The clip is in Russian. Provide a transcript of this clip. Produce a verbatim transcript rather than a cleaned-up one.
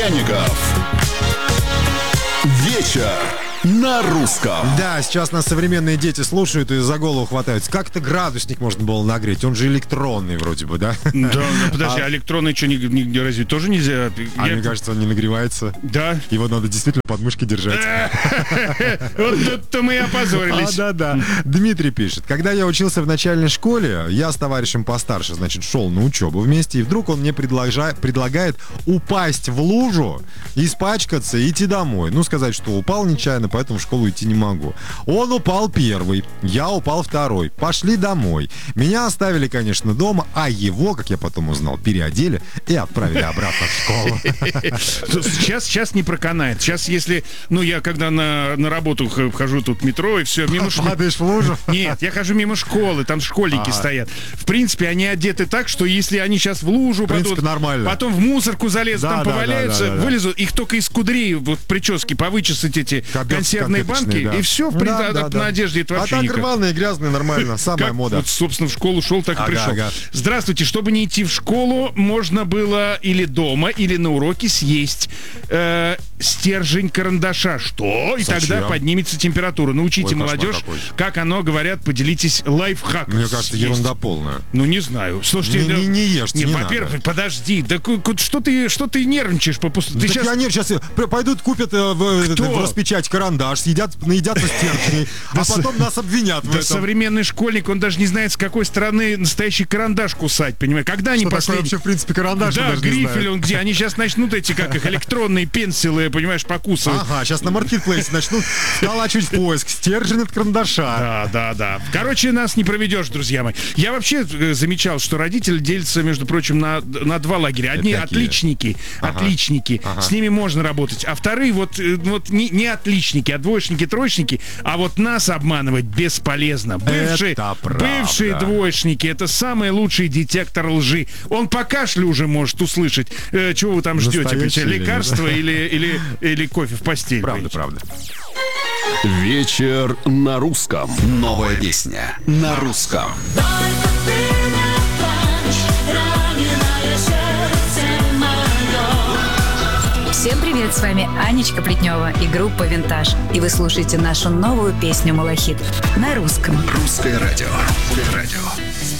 Пряников. Вечер на русском. Да, сейчас нас современные дети слушают и за голову хватаются. Как-то градусник можно было нагреть, он же электронный вроде бы, да? Да, ну подожди, а электронный что, нигде разве тоже нельзя? А мне кажется, он не нагревается. Да? Его надо действительно под мышкой держать. Вот тут-то мы и опозорились. А, да, да. Дмитрий пишет. Когда я учился в начальной школе, я с товарищем постарше, значит, шел на учебу вместе, и вдруг он мне предлагает упасть в лужу, испачкаться и идти домой. Ну, сказать, что упал нечаянно, поэтому в школу идти не могу. Он упал первый, я упал второй. Пошли домой. Меня оставили, конечно, дома, а его, как я потом узнал, переодели и отправили обратно в школу. Сейчас, сейчас не проканает. Сейчас, если, ну, я когда на, на работу хожу тут в метро и все, мимо школы. Падаешь в лужу? Нет, я хожу мимо школы, там школьники ага. стоят. В принципе, они одеты так, что если они сейчас в лужу, в принципе, падут, нормально. Потом в мусорку залезут, да, там да, поваляются, да, да, да, вылезут, их только из кудрей, вот прически повычесать эти Капец, консервные банки, да. и все, в принципе, да, да, на да. одежде это а вообще так никак. рваные, грязные, нормально, самая как, мода. Вот, собственно, в школу шел, так и ага, пришел. ага. Здравствуйте, чтобы не идти в школу, можно было или дома, или на уроке съесть э, стержень карандаша. Что? И Зачем? тогда поднимется температура. Научите Ой, молодежь, какой. как оно, говорят, поделитесь лайфхаком. Мне кажется, Съесть. ерунда полная. Ну, не знаю. Слушайте, не, да, не, не ешь, не, не во-первых, надо. подожди, да что ты, что ты нервничаешь по пусту? Да Ты так сейчас... я не, сейчас пойдут, купят э, в, в распечать карандаш, съедят, наедятся стержней, а потом нас обвинят в Да этом. современный школьник, он даже не знает, с какой стороны настоящий карандаш кусать, понимаешь? Когда они Что такое последний... вообще, в принципе, карандаш? Да, даже не грифель знаю. он где? Они сейчас начнут эти, как их, электронные пенсилы, понимаешь, покусывать. Ага, сейчас на маркетплейсе начнут сколачивать поиск. Стержень от карандаша. Да, да, да. Короче, нас не проведешь, друзья мои. Я вообще э, замечал, что родители делятся, между прочим, на, на два лагеря. Одни Это отличники, ага. отличники, ага. с ними можно работать. А вторые вот, э, вот не, не отличники, а двоечники, троечники. А вот нас обманывать бесполезно. Бывшие, Это правда. бывшие двоечники — это самый лучший детектор лжи. Он по кашлю уже может услышать, э, чего вы там ждете. Настоящее Лекарство или, или, или кофе в постель. Правда, правда. Вечер на русском. Новая песня на русском. Всем привет, с вами Анечка Плетнева и группа «Винтаж». И вы слушаете нашу новую песню «Малахит» на русском. Русское радио. Русское радио.